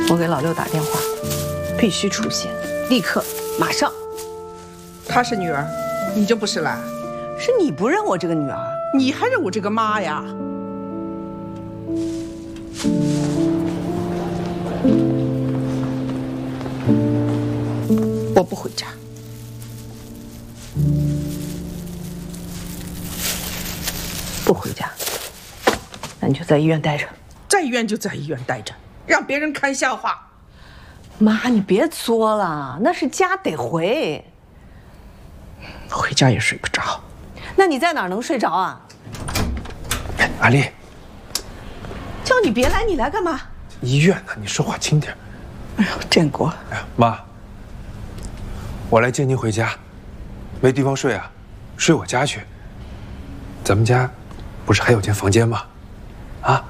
我给老六打电话，必须出现，立刻，马上。 她是女儿，你就不是了？ 是你不认我这个女儿， 你还认我这个妈呀？我不回家。 不回家，那你就在医院待着。 在医院就在医院待着，让别人看笑话。 妈，你别作了，那是家得回。 回家也睡不着。 那你在哪儿能睡着啊？ 哎，阿丽， 叫你别来，你来干嘛？ 医院呢，你说话轻点。 哎呦，建国， 哎呀，妈，我来接您回家，没地方睡啊，睡我家去。咱们家不是还有间房间吗？啊？